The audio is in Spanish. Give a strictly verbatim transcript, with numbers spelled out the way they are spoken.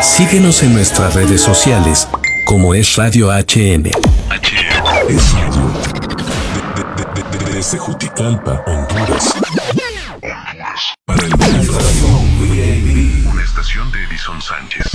Síguenos en nuestras redes sociales, como es Radio H M. H M. Es radio. De, de, de, de, desde Juticalpa, Honduras. Honduras. Para el mundo radio. Una estación de Edison Sánchez.